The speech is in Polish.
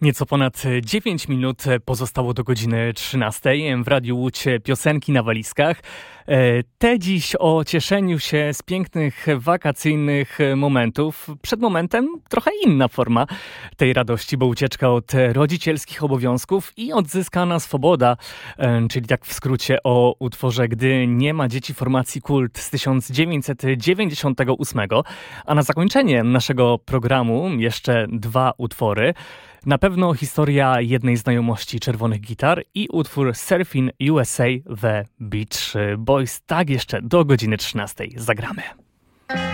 Nieco ponad 9 minut pozostało do godziny 13. W Radiu Łódź piosenki na walizkach. Te dziś o cieszeniu się z pięknych wakacyjnych momentów. Przed momentem trochę inna forma tej radości, bo ucieczka od rodzicielskich obowiązków i odzyskana swoboda, czyli tak w skrócie o utworze Gdy nie ma dzieci formacji Kult z 1998. A na zakończenie naszego programu jeszcze dwa utwory. Na pewno historia jednej znajomości Czerwonych Gitar i utwór Surfing USA The Beach Boys. Tak jeszcze do godziny 13 zagramy.